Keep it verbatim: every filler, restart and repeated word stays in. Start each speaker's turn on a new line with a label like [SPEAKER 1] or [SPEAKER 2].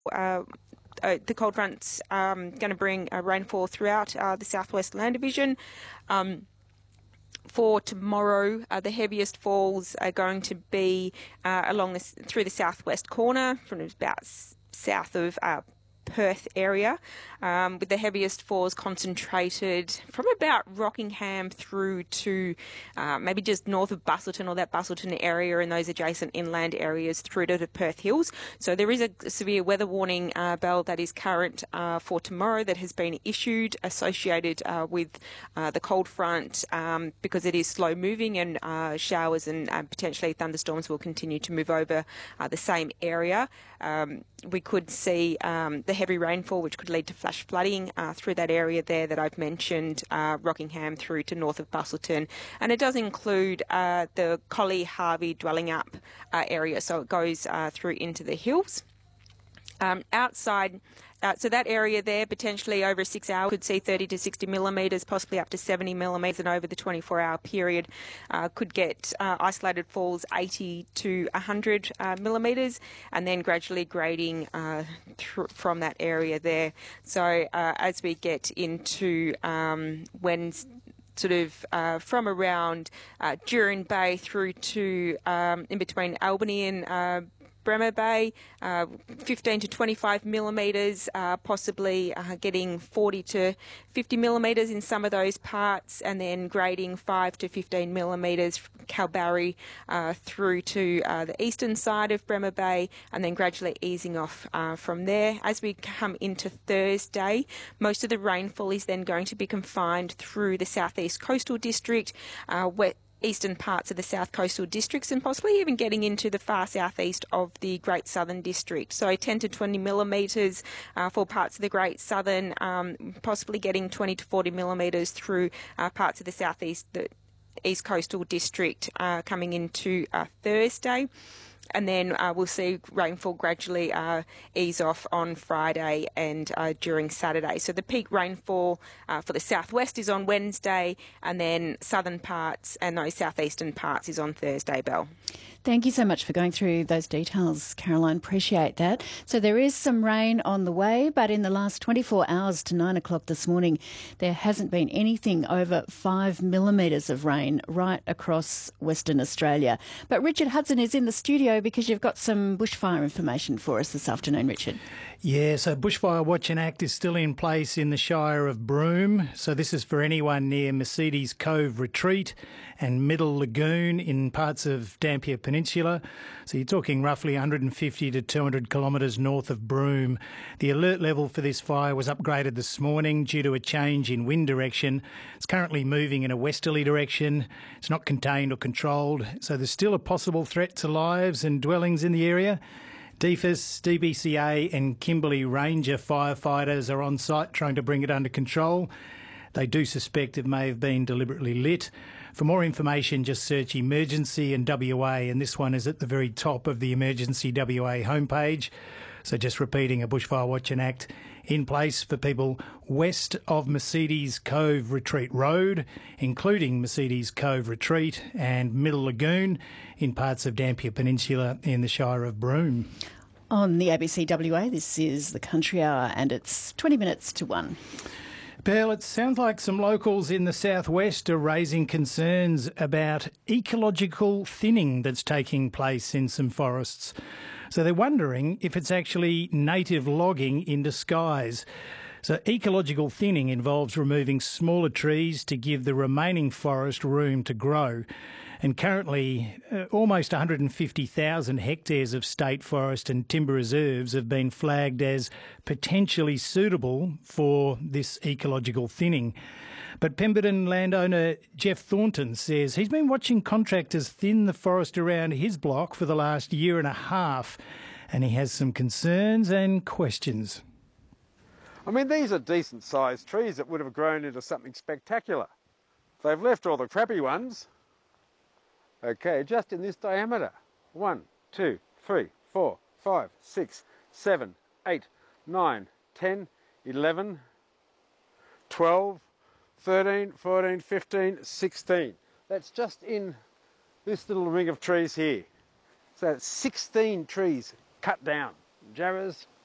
[SPEAKER 1] Uh, uh, the cold front's um, going to bring uh, rainfall throughout uh, the Southwest Land Division. Um, For tomorrow, uh, the heaviest falls are going to be uh, along this through the southwest corner, from about s- south of uh, Perth area, um, with the heaviest falls concentrated from about Rockingham through to uh, maybe just north of Busselton, or that Busselton area and those adjacent inland areas through to the Perth Hills. So there is a severe weather warning uh, bell that is current uh, for tomorrow that has been issued, associated uh, with uh, the cold front, um, because it is slow moving, and uh, showers and uh, potentially thunderstorms will continue to move over uh, the same area. Um, we could see um, the heavy rainfall, which could lead to flash flooding uh, through that area there that I've mentioned, uh, Rockingham through to north of Busselton. And it does include uh, the Collie Harvey dwelling up uh, area, so it goes uh, through into the hills. Um, outside, uh, so that area there, potentially over six hours, could see thirty to sixty millimetres, possibly up to seventy millimetres, and over the twenty-four hour period uh, could get uh, isolated falls eighty to one hundred uh, millimetres, and then gradually grading uh, th- from that area there. So uh, as we get into um, Wednesday, sort of uh, from around uh, Durin Bay through to um, in between Albany and uh, Bremer Bay, uh, fifteen to twenty-five millimetres, uh, possibly uh, getting forty to fifty millimetres in some of those parts, and then grading five to fifteen millimetres from Kalbarri uh, through to uh, the eastern side of Bremer Bay, and then gradually easing off uh, from there. As we come into Thursday, most of the rainfall is then going to be confined through the southeast coastal district, uh, where eastern parts of the south coastal districts, and possibly even getting into the far southeast of the Great Southern District. So ten to twenty millimetres uh, for parts of the Great Southern, um, possibly getting twenty to forty millimetres through uh, parts of the southeast, the East Coastal District uh, coming into uh, Thursday. And then uh, we'll see rainfall gradually uh, ease off on Friday and uh, during Saturday. So the peak rainfall uh, for the southwest is on Wednesday, and then southern parts and those southeastern parts is on Thursday, Belle.
[SPEAKER 2] Thank you so much for going through those details, Caroline. Appreciate that. So there is some rain on the way, but in the last twenty-four hours to nine o'clock this morning, there hasn't been anything over five millimetres of rain right across Western Australia. But Richard Hudson is in the studio because you've got some bushfire information for us this afternoon, Richard.
[SPEAKER 3] Yeah, so Bushfire Watching Act is still in place in the Shire of Broome. So this is for anyone near Mercedes Cove Retreat and Middle Lagoon in parts of Dampier Peninsula. So you're talking roughly one hundred fifty to two hundred kilometres north of Broome. The alert level for this fire was upgraded this morning due to a change in wind direction. It's currently moving in a westerly direction. It's not contained or controlled, so there's still a possible threat to lives and dwellings in the area. D F I S, D B C A and Kimberley Ranger firefighters are on site trying to bring it under control. They do suspect it may have been deliberately lit. For more information, just search Emergency and W A, and this one is at the very top of the Emergency W A homepage. So just repeating, a Bushfire Watching Act in place for people west of Mercedes Cove Retreat Road, including Mercedes Cove Retreat and Middle Lagoon in parts of Dampier Peninsula in the Shire of Broome.
[SPEAKER 2] On the A B C W A, this is the Country Hour, and it's twenty minutes to one.
[SPEAKER 3] Pearl, it sounds like some locals in the southwest are raising concerns about ecological thinning that's taking place in some forests. So they're wondering if it's actually native logging in disguise. So ecological thinning involves removing smaller trees to give the remaining forest room to grow. And currently, uh, almost one hundred fifty thousand hectares of state forest and timber reserves have been flagged as potentially suitable for this ecological thinning. But Pemberton landowner Jeff Thornton says he's been watching contractors thin the forest around his block for the last year and a half, and he has some concerns and questions.
[SPEAKER 4] I mean, these are decent-sized trees that would have grown into something spectacular. They've left all the crappy ones, okay, just in this diameter. One, two, three, four, five, six, seven, eight, nine, ten, eleven, twelve, thirteen, fourteen, fifteen, sixteen. That's just in this little ring of trees here. So that's sixteen trees cut down. Jarrahs,